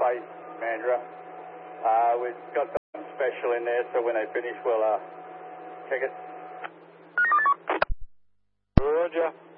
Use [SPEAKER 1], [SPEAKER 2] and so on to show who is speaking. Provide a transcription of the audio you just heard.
[SPEAKER 1] space, Mandra. We've got something special in there, so when they finish, we'll check it.
[SPEAKER 2] Roger.